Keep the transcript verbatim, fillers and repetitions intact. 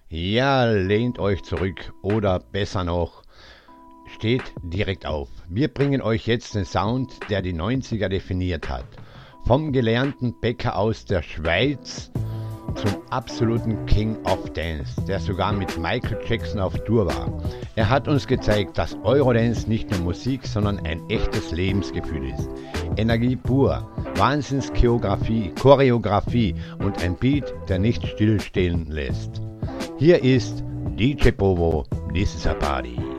Ja, lehnt euch zurück oder besser noch, steht direkt auf. Wir bringen euch jetzt einen Sound, der die neunziger definiert hat. Vom gelernten Bäcker aus der Schweiz zum absoluten King of Dance, der sogar mit Michael Jackson auf Tour war. Er hat uns gezeigt, dass Eurodance nicht nur Musik, sondern ein echtes Lebensgefühl ist. Energie pur, Wahnsinnschoreografie, Choreografie und ein Beat, der nicht stillstehen lässt. Hier ist D J Bobo, This is a Party.